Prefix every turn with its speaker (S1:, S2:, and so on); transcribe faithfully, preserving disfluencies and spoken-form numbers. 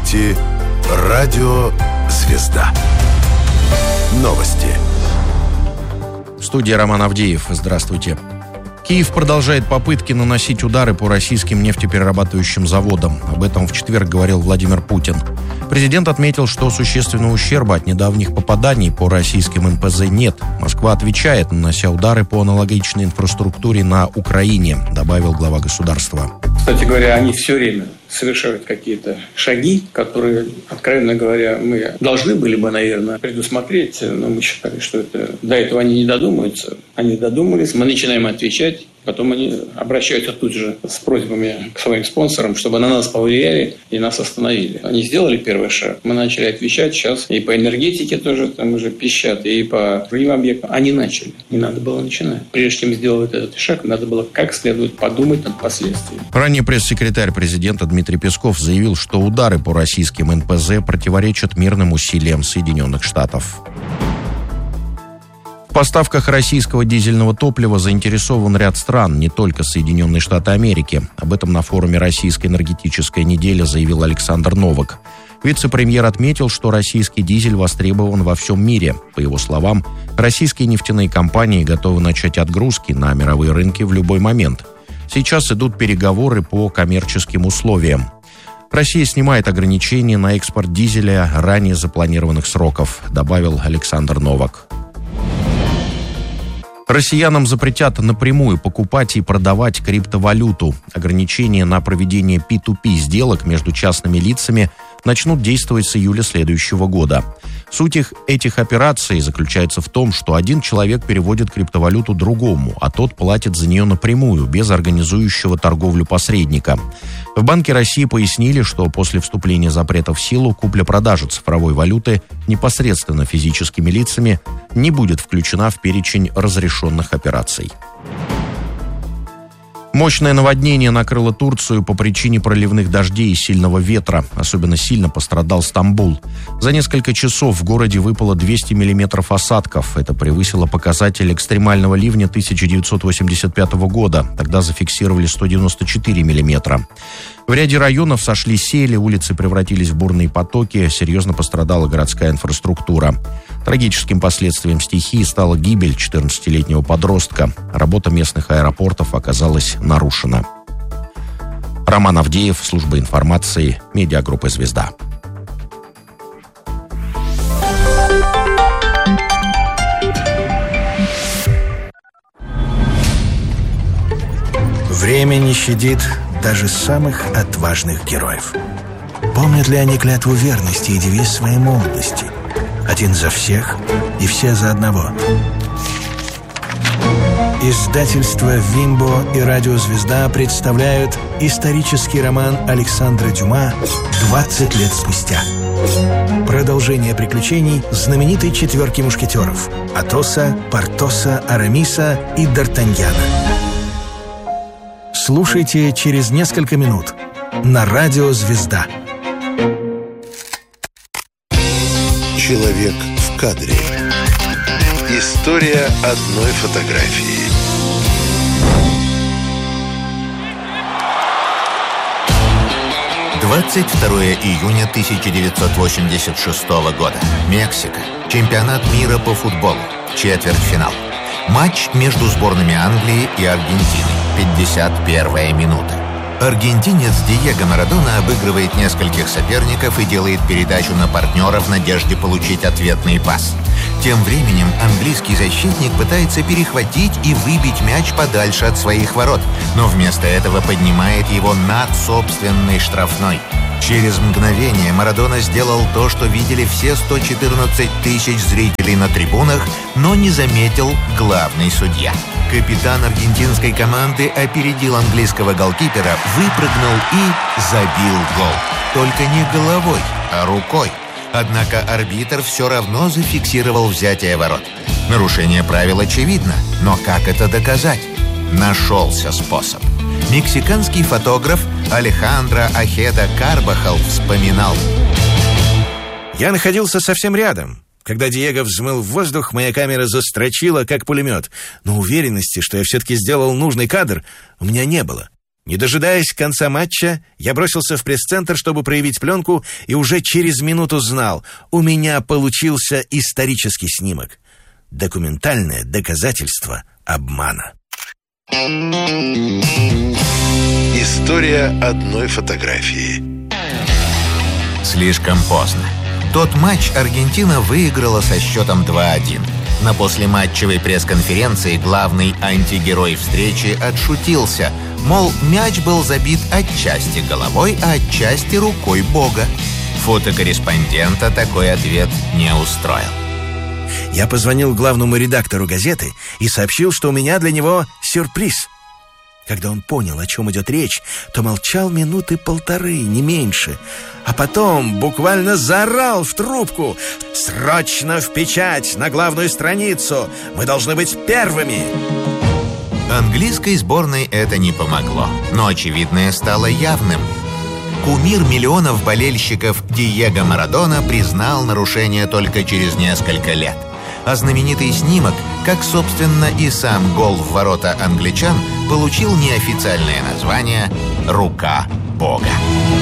S1: слушаете «Радио Звезда». Новости.
S2: В студии Роман Авдеев. Здравствуйте. Киев продолжает попытки наносить удары по российским нефтеперерабатывающим заводам. Об этом в четверг говорил Владимир Путин. Президент отметил, что существенного ущерба от недавних попаданий по российским эн пэ зэ нет. Москва отвечает, нанося удары по аналогичной инфраструктуре на Украине, добавил глава государства.
S3: Кстати говоря, они все время совершают какие-то шаги, которые, откровенно говоря, мы должны были бы, наверное, предусмотреть, но мы считали, что это, до этого они не додумаются. Они додумались, мы начинаем отвечать, потом они обращаются тут же с просьбами к своим спонсорам, чтобы на нас повлияли и нас остановили. Они сделали первый шаг, мы начали отвечать, сейчас и по энергетике тоже там уже пищат, и по другим объектам. Они начали, не надо было начинать. Прежде чем сделать этот шаг, надо было как следует подумать над последствиями.
S2: Ранее пресс-секретарь президента Дмитрий Песков заявил, что удары по российским эн пэ зэ противоречат мирным усилиям Соединенных Штатов. В поставках российского дизельного топлива заинтересован ряд стран, не только Соединенные Штаты Америки. Об этом на форуме «Российская энергетическая неделя» заявил Александр Новак. Вице-премьер отметил, что российский дизель востребован во всем мире. По его словам, российские нефтяные компании готовы начать отгрузки на мировые рынки в любой момент. Сейчас идут переговоры по коммерческим условиям. Россия снимает ограничения на экспорт дизеля ранее запланированных сроков, добавил Александр Новак. Россиянам запретят напрямую покупать и продавать криптовалюту. Ограничения на проведение пи ту пи сделок между частными лицами начнут действовать с июля следующего года. Суть их, этих операций заключается в том, что один человек переводит криптовалюту другому, а тот платит за нее напрямую, без организующего торговлю посредника. В Банке России пояснили, что после вступления запрета в силу купля-продажа цифровой валюты непосредственно физическими лицами не будет включена в перечень разрешенных операций. Мощное наводнение накрыло Турцию по причине проливных дождей и сильного ветра. Особенно сильно пострадал Стамбул. За несколько часов в городе выпало двести миллиметров осадков. Это превысило показатель экстремального ливня тысяча девятьсот восемьдесят пятого года. Тогда зафиксировали сто девяносто четыре миллиметра. В ряде районов сошли сели, улицы превратились в бурные потоки, серьезно пострадала городская инфраструктура. Трагическим последствием стихии стала гибель четырнадцатилетнего подростка. Работа местных аэропортов оказалась нарушена. Роман Авдеев, служба информации, медиагруппа «Звезда».
S4: Время не щадит даже самых отважных героев. Помнят ли они клятву верности и девиз своей молодости? Один за всех и все за одного. Издательства «Вимбо» и «Радио Звезда» представляют исторический роман Александра Дюма «двадцать лет спустя». Продолжение приключений знаменитой четверки мушкетеров – Атоса, Портоса, Арамиса и Д'Артаньяна. Слушайте через несколько минут на «Радио Звезда».
S1: Человек в кадре. История одной фотографии.
S5: двадцать второе июня тысяча девятьсот восемьдесят шестого года. Мексика. Чемпионат мира по футболу. Четвертьфинал. Матч между сборными Англии и Аргентины. пятьдесят первая минута. Аргентинец Диего Марадона обыгрывает нескольких соперников и делает передачу на партнера в надежде получить ответный пас. Тем временем английский защитник пытается перехватить и выбить мяч подальше от своих ворот, но вместо этого поднимает его над собственной штрафной. Через мгновение Марадона сделал то, что видели все сто четырнадцать тысяч зрителей на трибунах, но не заметил главный судья. Капитан аргентинской команды опередил английского голкипера, выпрыгнул и забил гол. Только не головой, а рукой. Однако арбитр все равно зафиксировал взятие ворот. Нарушение правил очевидно, но как это доказать? Нашелся способ. Мексиканский фотограф Алехандро Ахеда Карбахал вспоминал:
S4: «Я находился совсем рядом. Когда Диего взмыл в воздух, моя камера застрочила, как пулемет. Но уверенности, что я все-таки сделал нужный кадр, у меня не было. Не дожидаясь конца матча, я бросился в пресс-центр, чтобы проявить пленку, и уже через минуту знал, у меня получился исторический снимок. Документальное доказательство обмана.
S1: История одной фотографии.
S5: Слишком поздно. Тот матч Аргентина выиграла со счетом два один. На послематчевой пресс-конференции главный антигерой встречи отшутился, мол, мяч был забит отчасти головой, а отчасти рукой Бога. Фотокорреспондента такой ответ не устроил.
S4: Я позвонил главному редактору газеты и сообщил, что у меня для него сюрприз. Когда он понял, о чем идет речь, то молчал минуты полторы, не меньше. А потом буквально заорал в трубку: «Срочно в печать, на главную страницу! Мы должны быть первыми!»
S5: Английской сборной это не помогло, но очевидное стало явным. Кумир миллионов болельщиков Диего Марадона признал нарушение только через несколько лет. А знаменитый снимок, как, собственно, и сам гол в ворота англичан, получил неофициальное название «Рука Бога».